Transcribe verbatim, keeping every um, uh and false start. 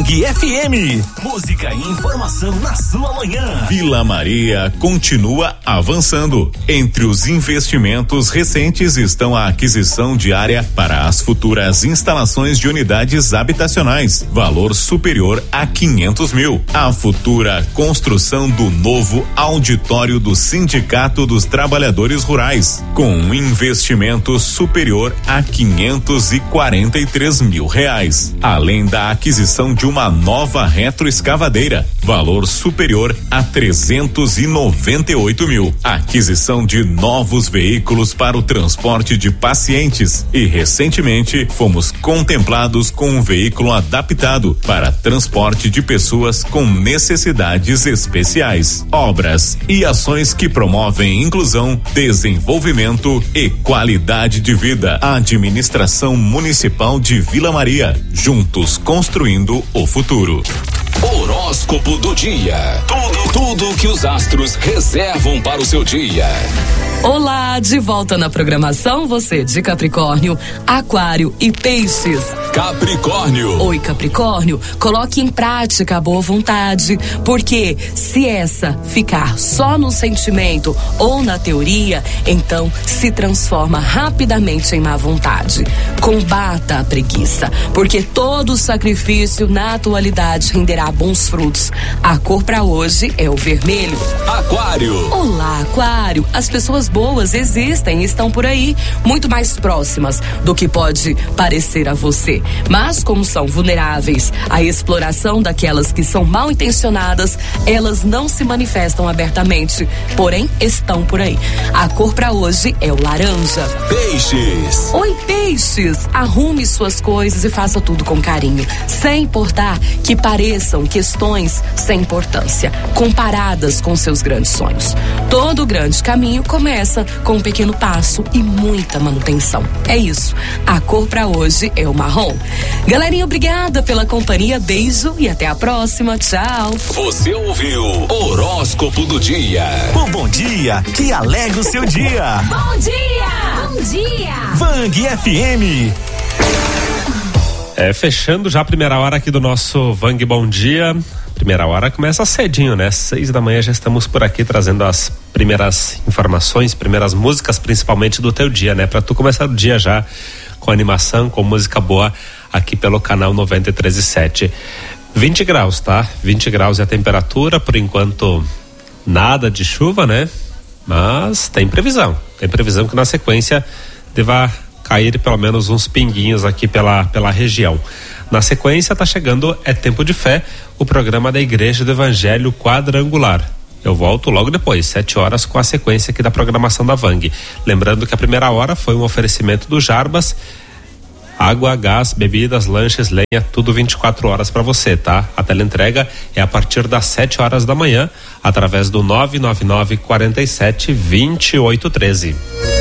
Vang F M. Música e informação na sua manhã. Vila Maria continua avançando. Entre os investimentos recentes estão a aquisição de área para as futuras instalações de unidades habitacionais, valor superior a quinhentos mil. A futura construção do novo auditório do Sindicato dos Trabalhadores Rurais, com um investimento superior a quinhentos e quarenta e três mil reais. Além da aquisição de uma nova retroescavadeira, valor superior a trezentos e noventa e oito mil. Aquisição de novos veículos para o transporte de pacientes e recentemente fomos contemplados com um veículo adaptado para transporte de pessoas com necessidades especiais. Obras e ações que promovem inclusão, desenvolvimento e qualidade de vida. Administração Municipal de Vila Maria, juntos construindo o futuro. Horóscopo do dia. Tudo, tudo que os astros reservam para o seu dia. Olá, de volta na programação, você de Capricórnio, Aquário e Peixes. Capricórnio. Oi, Capricórnio, coloque em prática a boa vontade, porque se essa ficar só no sentimento ou na teoria, então se transforma rapidamente em má vontade. Combata a preguiça, porque todo sacrifício na atualidade renderá bons frutos. A cor para hoje é o vermelho. Aquário. Olá, Aquário, as pessoas boas existem e estão por aí, muito mais próximas do que pode parecer a você. Mas como são vulneráveis à exploração daquelas que são mal intencionadas, elas não se manifestam abertamente, porém estão por aí. A cor para hoje é o laranja. Peixes. Oi, Peixes, arrume suas coisas e faça tudo com carinho, sem importar que pareçam questões sem importância, comparadas com seus grandes sonhos. Todo grande caminho começa com um pequeno passo e muita manutenção. É isso. A cor para hoje é o marrom. Galerinha, obrigada pela companhia, beijo e até a próxima. Tchau. Você ouviu Horóscopo do Dia. O bom dia que alegra o seu dia. Bom dia! Bom dia! Vang F M. É, fechando já a primeira hora aqui do nosso Vang Bom Dia. Primeira hora começa cedinho, né? Seis da manhã já estamos por aqui trazendo as primeiras informações, primeiras músicas, principalmente do teu dia, né? Pra tu começar o dia já com animação, com música boa aqui pelo canal noventa e três e sete. vinte graus, tá? vinte graus é a temperatura, por enquanto nada de chuva, né? Mas tem previsão, tem previsão que na sequência deva cair pelo menos uns pinguinhos aqui pela, pela região. Na sequência tá chegando É Tempo de Fé, o programa da Igreja do Evangelho Quadrangular. Eu volto logo depois, sete horas, com a sequência aqui da programação da Vang. Lembrando que a primeira hora foi um oferecimento do Jarbas, água, gás, bebidas, lanches, lenha, tudo vinte e quatro horas para você, tá? A teleentrega é a partir das sete horas da manhã, através do nove nove nove, quarenta e sete, vinte e oito, treze.